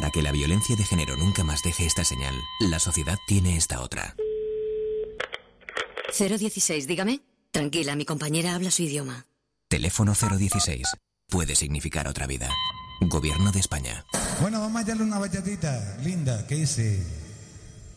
Para que la violencia de género nunca más deje esta señal, la sociedad tiene esta otra. 016, dígame. Tranquila, mi compañera habla su idioma. Teléfono 016. Puede significar otra vida. Gobierno de España. Bueno, vamos a echarle una bachatita linda que dice...